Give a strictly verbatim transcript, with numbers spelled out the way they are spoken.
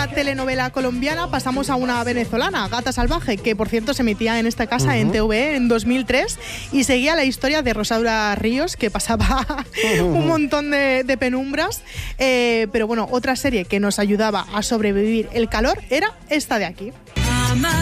una telenovela colombiana pasamos a una venezolana, Gata Salvaje, que por cierto se emitía en esta casa, uh-huh, en T V E en dos mil tres, y seguía la historia de Rosaura Ríos, que pasaba uh-huh. un montón de, de penumbras. Eh, pero bueno, otra serie que nos ayudaba a sobrevivir el calor era esta de aquí.